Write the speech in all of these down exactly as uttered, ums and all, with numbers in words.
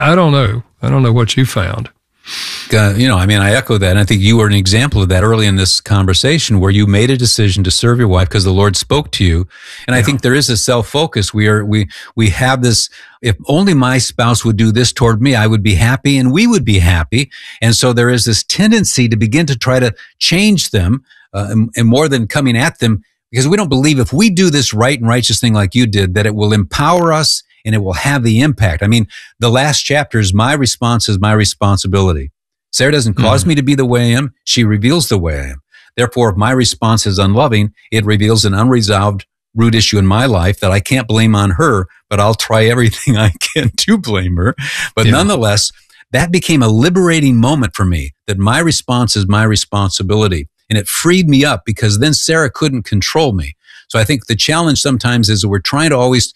I don't know. I don't know what you found. Uh, you know, I mean, I echo that. And I think you were an example of that early in this conversation where you made a decision to serve your wife because the Lord spoke to you. And yeah. I think there is a self-focus. We are, we, we have this, if only my spouse would do this toward me, I would be happy and we would be happy. And so there is this tendency to begin to try to change them, uh, and, and more than coming at them, because we don't believe if we do this right and righteous thing like you did, that it will empower us and it will have the impact. I mean, the last chapter is my response is my responsibility. Sarah doesn't cause mm-hmm. me to be the way I am. She reveals the way I am. Therefore, if my response is unloving, it reveals an unresolved root issue in my life that I can't blame on her, but I'll try everything I can to blame her. But yeah. nonetheless, that became a liberating moment for me, that my response is my responsibility. And it freed me up because then Sarah couldn't control me. So I think the challenge sometimes is that we're trying to always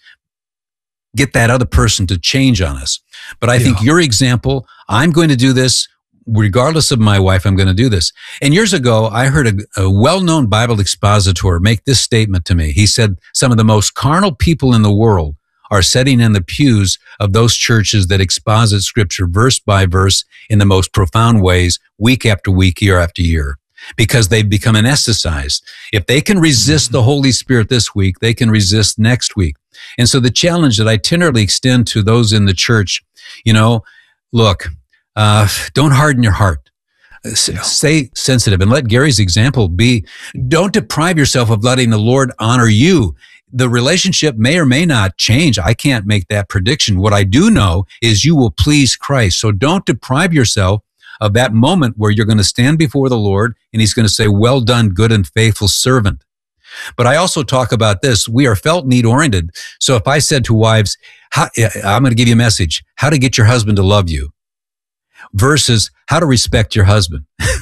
get that other person to change on us. But I yeah. think your example, I'm going to do this, regardless of my wife, I'm going to do this. And years ago, I heard a, a well-known Bible expositor make this statement to me. He said, some of the most carnal people in the world are sitting in the pews of those churches that exposit scripture verse by verse in the most profound ways, week after week, year after year, because they've become anesthetized. If they can resist the Holy Spirit this week, they can resist next week. And so the challenge that I tenderly extend to those in the church, you know, look, uh, don't harden your heart. S- yeah. Stay sensitive and let Gary's example be, don't deprive yourself of letting the Lord honor you. The relationship may or may not change. I can't make that prediction. What I do know is you will please Christ. So don't deprive yourself of that moment where you're going to stand before the Lord and he's going to say, well done, good and faithful servant. But I also talk about this. We are felt need oriented. So if I said to wives, how, I'm going to give you a message, how to get your husband to love you versus how to respect your husband.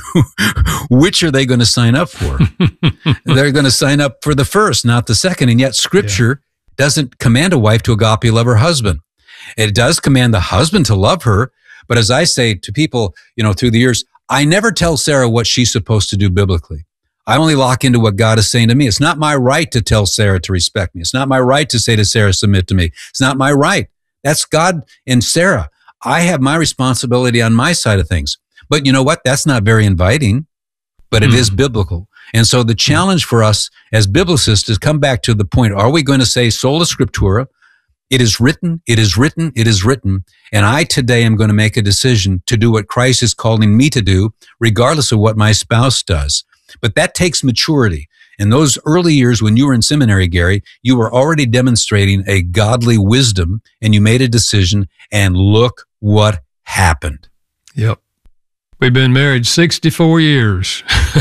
Which are they going to sign up for? They're going to sign up for the first, not the second. And yet scripture yeah. doesn't command a wife to agape love her husband. It does command the husband to love her. But as I say to people, you know, through the years, I never tell Sarah what she's supposed to do biblically. I only lock into what God is saying to me. It's not my right to tell Sarah to respect me. It's not my right to say to Sarah, submit to me. It's not my right. That's God and Sarah. I have my responsibility on my side of things. But you know what? That's not very inviting, but it mm. is biblical. And so the challenge for us as biblicists is come back to the point, are we going to say sola scriptura? It is written, it is written, it is written. And I today am going to make a decision to do what Christ is calling me to do, regardless of what my spouse does. But that takes maturity. In those early years when you were in seminary, Gary, you were already demonstrating a godly wisdom and you made a decision, and look what happened. Yep. We've been married sixty-four years.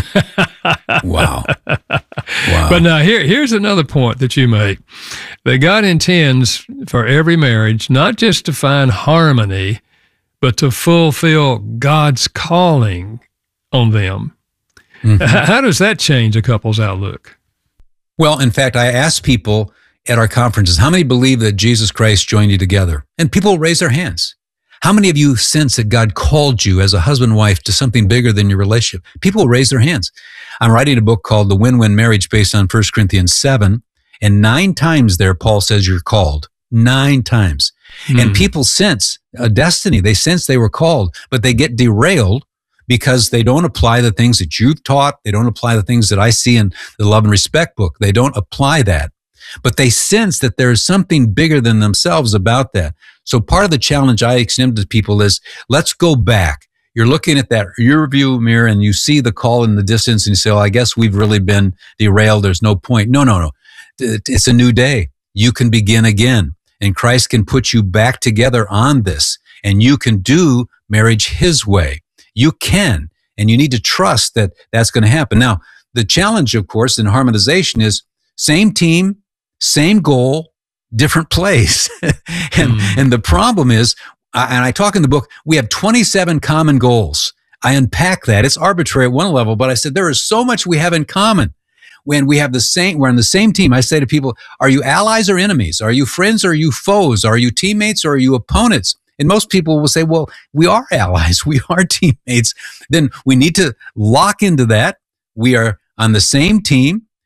Wow. Wow. But now here, here's another point that you make, that God intends for every marriage, not just to find harmony, but to fulfill God's calling on them. Mm-hmm. How does that change a couple's outlook? Well, in fact, I ask people at our conferences, how many believe that Jesus Christ joined you together? And people raise their hands. How many of you sense that God called you as a husband and wife to something bigger than your relationship? People raise their hands. I'm writing a book called The Win-Win Marriage based on First Corinthians seven. And nine times there, Paul says you're called. Nine times. Mm. And people sense a destiny. They sense they were called, but they get derailed because they don't apply the things that you've taught. They don't apply the things that I see in the Love and Respect book. They don't apply that. But they sense that there is something bigger than themselves about that. So part of the challenge I extend to people is, let's go back. You're looking at that rear view mirror and you see the call in the distance and you say, well, I guess we've really been derailed. There's no point. No, no, no. It's a new day. You can begin again. And Christ can put you back together on this. And you can do marriage His way. You can. And you need to trust that that's going to happen. Now, the challenge, of course, in harmonization is same team, same goal, different place. and, mm. and the problem is, and I talk in the book, we have twenty-seven common goals. I unpack that. It's arbitrary at one level, but I said there is so much we have in common. When we have the same, we're on the same team. I say to people, are you allies or enemies? Are you friends or are you foes? Are you teammates or are you opponents? And most people will say, well, we are allies. We are teammates. Then we need to lock into that. We are on the same team.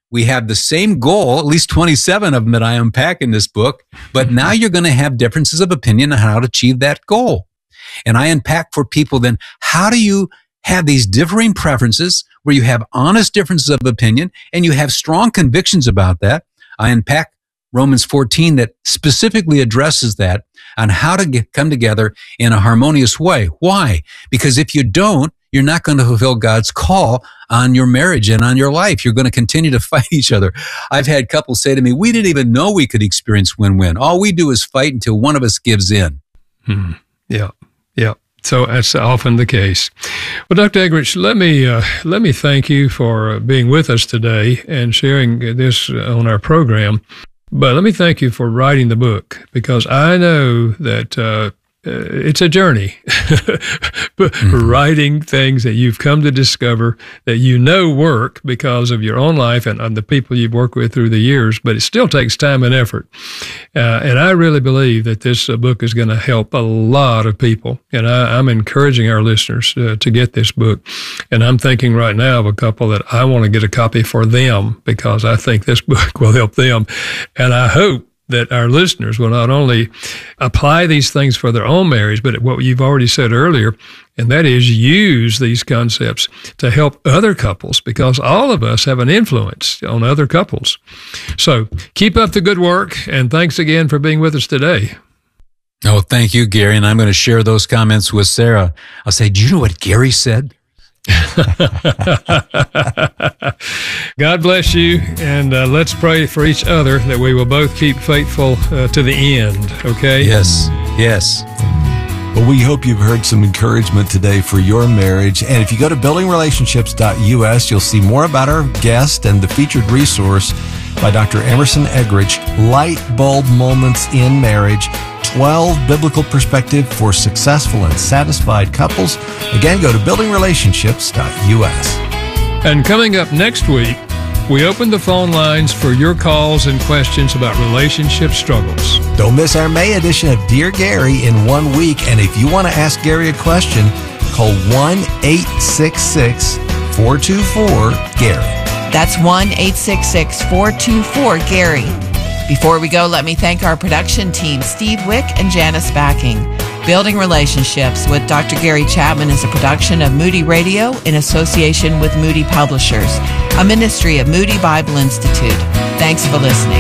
we have the same goal, at least twenty-seven of them that I unpack in this book, but now you're going to have differences of opinion on how to achieve that goal. And I unpack for people then, how do you have these differing preferences where you have honest differences of opinion and you have strong convictions about that? I unpack Romans fourteen that specifically addresses that on how to get, come together in a harmonious way. Why? Because if you don't, you're not going to fulfill God's call on your marriage and on your life. You're going to continue to fight each other. I've had couples say to me, we didn't even know we could experience win-win. All we do is fight until one of us gives in. Hmm. Yeah. Yeah. So that's often the case. Well, Doctor Eggerichs, let me uh, let me thank you for being with us today and sharing this on our program. But let me thank you for writing the book, because I know that uh, it's a journey, but mm-hmm. writing things that you've come to discover that you know work because of your own life and, and the people you've worked with through the years, but it still takes time and effort. Uh, and I really believe that this uh, book is going to help a lot of people. And I, I'm encouraging our listeners uh, to get this book. And I'm thinking right now of a couple that I want to get a copy for them, because I think this book will help them. And I hope that our listeners will not only apply these things for their own marriage, but what you've already said earlier, and that is use these concepts to help other couples, because all of us have an influence on other couples. So keep up the good work, and thanks again for being with us today. Oh, thank you, Gary. And I'm going to share those comments with Sarah. I'll say, do you know what Gary said? God bless you, and uh, let's pray for each other that we will both keep faithful uh, to the end, okay? Yes, yes. Well, we hope you've heard some encouragement today for your marriage. And if you go to building relationships dot U S, you'll see more about our guest and the featured resource by Doctor Emerson Eggerich, Light Bulb Moments in Marriage, twelve Biblical Perspective for Successful and Satisfied Couples. Again, go to building relationships dot U S. And coming up next week, we open the phone lines for your calls and questions about relationship struggles. Don't miss our May edition of Dear Gary in one week. And if you want to ask Gary a question, call one eight six six, four two four, Gary. That's one eight six six, four two four, Gary. Before we go, let me thank our production team, Steve Wick and Janice Backing. Building Relationships with Doctor Gary Chapman is a production of Moody Radio in association with Moody Publishers, a ministry of Moody Bible Institute. Thanks for listening.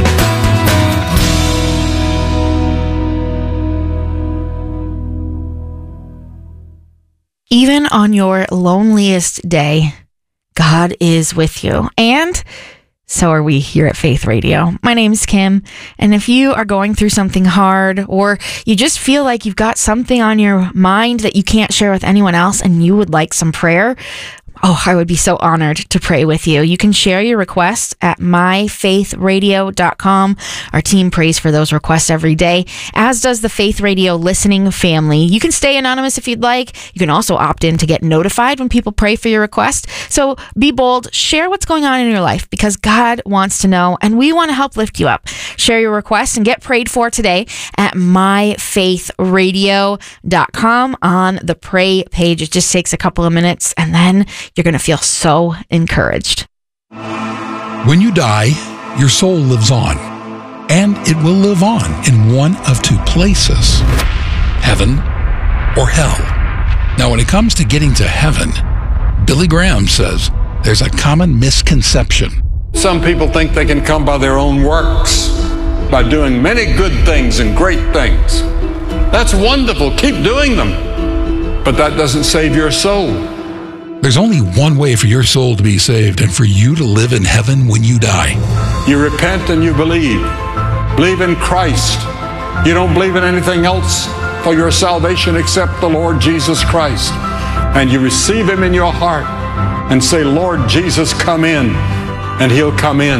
Even on your loneliest day, God is with you. And so are we here at Faith Radio. My name's Kim, and if you are going through something hard, or you just feel like you've got something on your mind that you can't share with anyone else and you would like some prayer, oh, I would be so honored to pray with you. You can share your requests at my faith radio dot com. Our team prays for those requests every day, as does the Faith Radio listening family. You can stay anonymous if you'd like. You can also opt in to get notified when people pray for your request. So be bold, share what's going on in your life, because God wants to know, and we want to help lift you up. Share your requests and get prayed for today at my faith radio dot com on the pray page. It just takes a couple of minutes, and then you're going to feel so encouraged. When you die, your soul lives on, and it will live on in one of two places, heaven or hell. Now, when it comes to getting to heaven, Billy Graham says there's a common misconception. Some people think they can come by their own works, by doing many good things and great things. That's wonderful. Keep doing them. But that doesn't save your soul. There's only one way for your soul to be saved and for you to live in heaven when you die. You repent and you believe. Believe in Christ. You don't believe in anything else for your salvation except the Lord Jesus Christ. And you receive Him in your heart and say, Lord Jesus, come in. And He'll come in.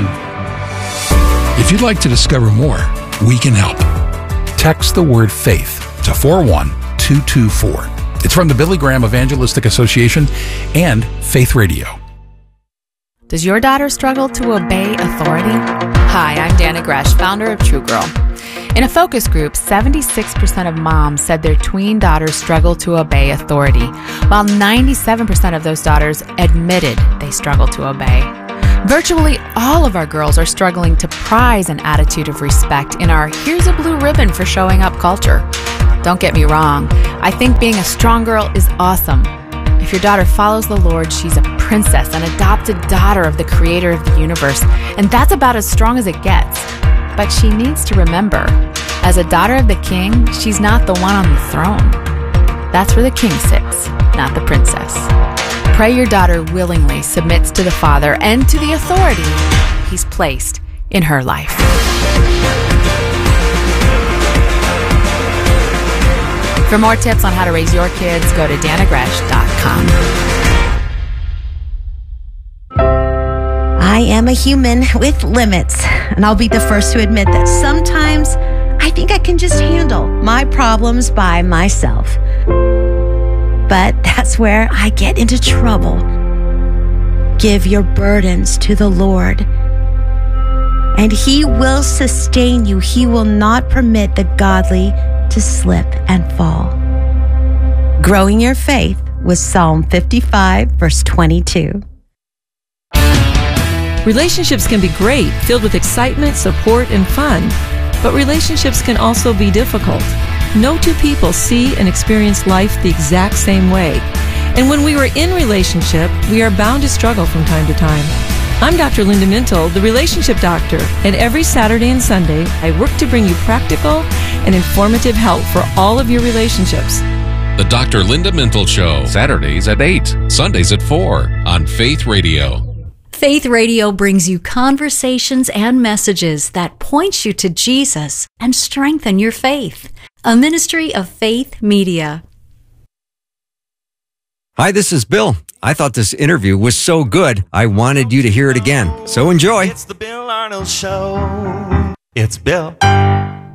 If you'd like to discover more, we can help. Text the word faith to four one two two four. It's from the Billy Graham Evangelistic Association and Faith Radio. Does your daughter struggle to obey authority? Hi, I'm Dana Gresh, founder of True Girl. In a focus group, seventy-six percent of moms said their tween daughters struggle to obey authority, while ninety-seven percent of those daughters admitted they struggle to obey. Virtually all of our girls are struggling to prize an attitude of respect in our here's a blue ribbon for showing up culture. Don't get me wrong, I think being a strong girl is awesome. If your daughter follows the Lord, she's a princess, an adopted daughter of the creator of the universe, and that's about as strong as it gets. But she needs to remember, as a daughter of the king, she's not the one on the throne. That's where the king sits, not the princess. Pray your daughter willingly submits to the Father and to the authority He's placed in her life. For more tips on how to raise your kids, go to dana gresh dot com. I am a human with limits, and I'll be the first to admit that sometimes I think I can just handle my problems by myself. But that's where I get into trouble. Give your burdens to the Lord, and He will sustain you. He will not permit the godly to slip and fall. Growing your faith with Psalm fifty-five, verse twenty-two. Relationships can be great, filled with excitement, support, and fun. But relationships can also be difficult. No two people see and experience life the exact same way. And when we are in relationship, we are bound to struggle from time to time. I'm Doctor Linda Mintle, the Relationship Doctor, and every Saturday and Sunday, I work to bring you practical and informative help for all of your relationships. The Doctor Linda Mintle Show, Saturdays at eight, Sundays at four on Faith Radio. Faith Radio brings you conversations and messages that point you to Jesus and strengthen your faith. A ministry of Faith Media. Hi, this is Bill. I thought this interview was so good, I wanted you to hear it again. So enjoy. It's the Bill Arnold Show. It's Bill.